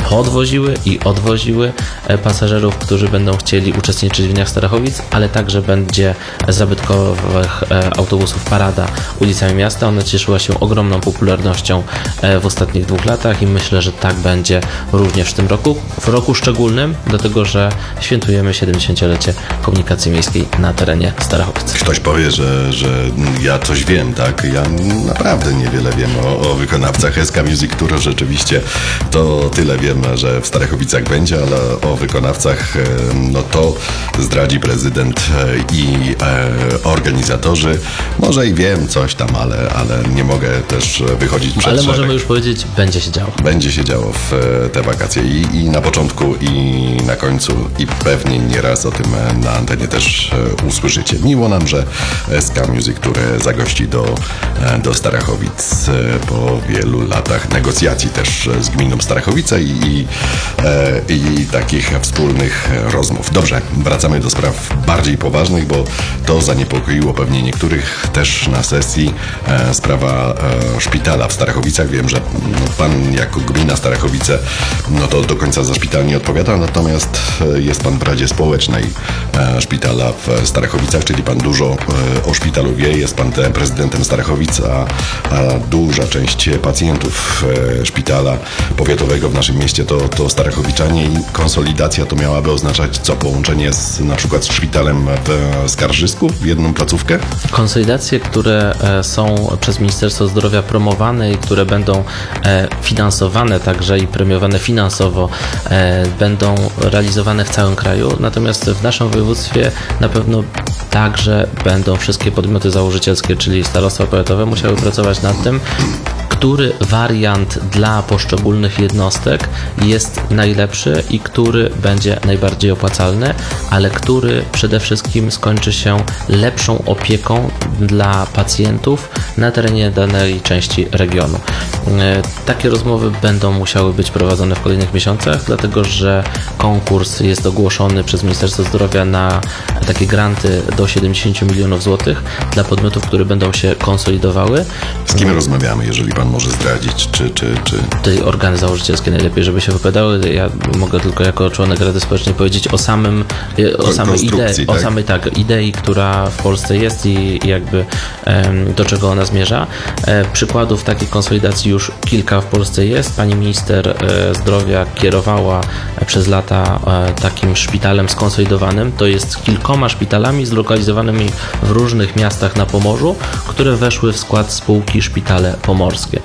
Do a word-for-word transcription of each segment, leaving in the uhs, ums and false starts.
podwoziły i odwoziły pasażerów, którzy będą chcieli uczestniczyć w Dniach Starachowic, ale także będzie zabytkowych autobusów parada ulicami miasta. Ona cieszyła się ogromną popularnością w ostatnich dwóch latach i myślę, że tak będzie również w tym roku. W roku szczególnym, dlatego że świętujemy siedemdziesięciolecie komunikacji miejskiej na terenie Starachowic. Ktoś powie, że, że ja coś wiem, tak? Ja naprawdę niewiele wiem o, o wykonawcach S K Music Tour. Rzeczywiście to tyle wiem, że w Starachowicach będzie, ale o wykonawcach no to zdradzi prezydent i e, organizatorzy. Może i wiem coś tam, ale, ale nie mogę też wychodzić przed Ale szereg. możemy już powiedzieć, będzie się działo. Będzie się działo w te wakacje i, i na początku, i na końcu, i pewnie nieraz o tym na antenie też usłyszycie. Miło nam, że S K Music Tour zagości do, do Starachowic po wielu latach negocjacji też z gminą Starachowice i, i, i takich wspólnych rozmów. Dobrze, wracamy do spraw bardziej poważnych, bo to zaniepokoiło pewnie niektórych też na sesji sprawa szpitala w Starachowicach. Wiem, że no, pan jako gmina Starachowice no to do końca za szpital nie odpowiada, natomiast jest pan w Radzie Społecznej szpitala w Starachowicach, czyli pan dużo o szpitalu wie, jest pan prezydentem Starachowic, a, a duża część pacjentów szpitala powiatowego w naszym mieście to, to Starachowiczanie i konsolidacja to miałaby oznaczać co? Połączenie z na przykład z szpitalem w Skarżysku w jedną placówkę? Konsolidacje, które są przez Ministerstwo Zdrowia promowane i które będą finansowane także i premiowane finansowo, będą realizowane w całym kraju, natomiast w naszym województwie na pewno także będą wszystkie podmioty założycielskie, czyli starostwa powiatowe musiały pracować nad tym, który wariant dla poszczególnych jednostek jest najlepszy i który będzie najbardziej opłacalny, ale który przede wszystkim skończy się lepszą opieką dla pacjentów na terenie danej części regionu. Takie rozmowy będą musiały być prowadzone w kolejnych miesiącach, dlatego że konkurs jest ogłoszony przez Ministerstwo Zdrowia na takie granty do siedemdziesiąt milionów złotych dla podmiotów, które będą się konsolidowały. Z kim rozmawiamy, jeżeli pan może zdradzić, czy... czy, czy... Tutaj organy założycielskie najlepiej, żeby się wypowiadały. Ja mogę tylko jako członek Rady Społecznej powiedzieć o samym, o samej idei, tak? o samej tak, idei, która w Polsce jest i jakby do czego ona zmierza. Przykładów takiej konsolidacji już kilka w Polsce jest. Pani minister zdrowia kierowała przez lata takim szpitalem skonsolidowanym. To jest kilkoma szpitalami zlokalizowanymi w różnych miastach na Pomorzu, które weszły w skład spółki Szpitale Pomorskie.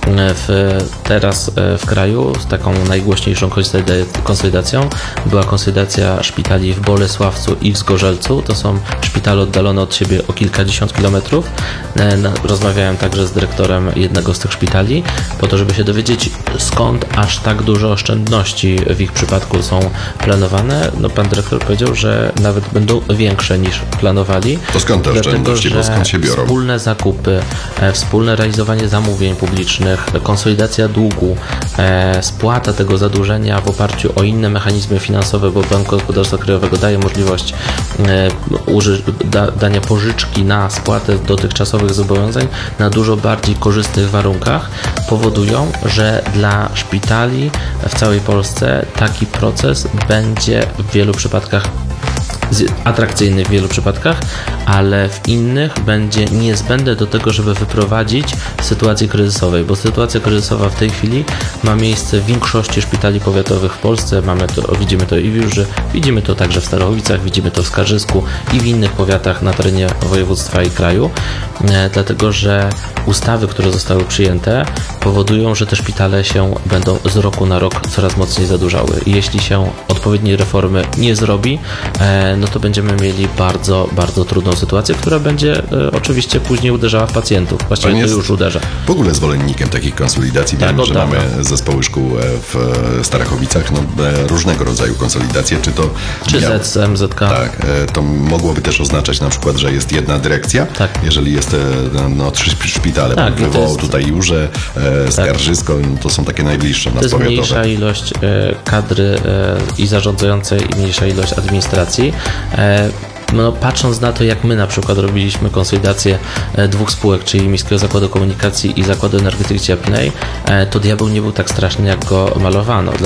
W, teraz w kraju z taką najgłośniejszą konsolidacją była konsolidacja szpitali w Bolesławcu i w Zgorzelcu. To są szpitale oddalone od siebie o kilkadziesiąt kilometrów. Rozmawiałem także z dyrektorem jednego z tych szpitali po to, żeby się dowiedzieć, skąd aż tak duże oszczędności w ich przypadku są planowane. No, pan dyrektor powiedział, że nawet będą większe niż planowali. To skąd te oszczędności, bo skąd się biorą? Wspólne zakupy, wspólne realizowanie zamówień publicznych, konsolidacja długu, e, spłata tego zadłużenia w oparciu o inne mechanizmy finansowe, bo Bank Gospodarstwa Krajowego daje możliwość e, uży, da, dania pożyczki na spłatę dotychczasowych zobowiązań na dużo bardziej korzystnych warunkach, powodują, że dla szpitali w całej Polsce taki proces będzie w wielu przypadkach atrakcyjny w wielu przypadkach, ale w innych będzie niezbędne do tego, żeby wyprowadzić sytuację kryzysowej, bo sytuacja kryzysowa w tej chwili ma miejsce w większości szpitali powiatowych w Polsce. Mamy to, widzimy to i w Jurzy, widzimy to także w Starachowicach, widzimy to w Skarżysku i w innych powiatach na terenie województwa i kraju, e, dlatego że ustawy, które zostały przyjęte, powodują, że te szpitale się będą z roku na rok coraz mocniej zadłużały. I jeśli się odpowiedniej reformy nie zrobi, e, no to będziemy mieli bardzo, bardzo trudną sytuację, która będzie e, oczywiście później uderzała w pacjentów. Właściwie to już uderza. W ogóle zwolennikiem takich konsolidacji. Tak, Wiem, że mamy zespoły szkół w Starachowicach, no, różnego rodzaju konsolidacje. Czy to Czy miał... Z M Z K? Tak, to mogłoby też oznaczać na przykład, że jest jedna dyrekcja. Tak. Jeżeli jest no, trzy szpitale, tak, wywołał jest... tutaj Jurze, e, Skarżysko, no, to są takie najbliższe nas powiatowe. To jest powiatowe. mniejsza ilość e, kadry e, i zarządzającej i mniejsza ilość administracji. E, No, patrząc na to, jak my na przykład robiliśmy konsolidację dwóch spółek, czyli Miejskiego Zakładu Komunikacji i Zakładu Energetyki Cieplnej, to diabeł nie był tak straszny, jak go malowano.